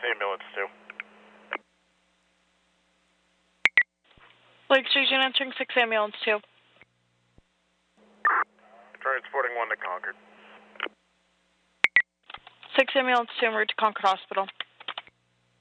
Ambulance 2. Lake Station entering 6 Ambulance 2. Transporting 1 to Concord. 6 Ambulance 2 en route to Concord Hospital.